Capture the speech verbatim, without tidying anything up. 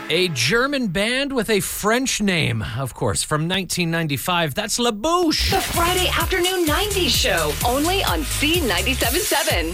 A German band with a French name, of course, from nineteen ninety-five. That's La Bouche. The Friday Afternoon nineties Show, only on C ninety-seven point seven.